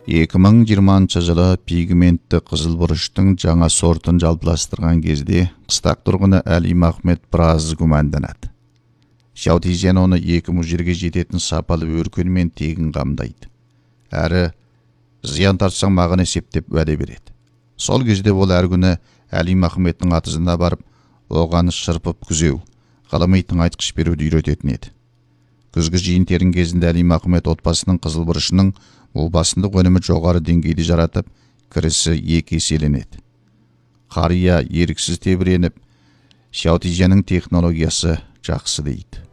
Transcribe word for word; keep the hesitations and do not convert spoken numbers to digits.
эки миң жыйырманчы жылы пигментті қызылбұрыштың жаңа сортын жалпыластырған кезде қыстақ тұрғыны Әлим Ахмет біраз күмәнданады. Xiao Tianjian оны екі мужерге жететін сапалы өркенмен тегін қамдайды. Әрі зиян тартсаң маған есептеп уәде береді. Сол кезде ол әр күні Әлим Ахметтің атызына барып, оған шырпып күзеу, ғылыми тыңайтқыш беруді үйрететін еді. Күзгі жиын-терін кезінде Әлим Ахмет отбасының қызылбұрышының басындық өнімі жоғары деңгейде жаратып, кірісі екі еселенеді. Қария еріксіз тебіреніп, Xiao Tianjianның технологиясы жақсы дейді.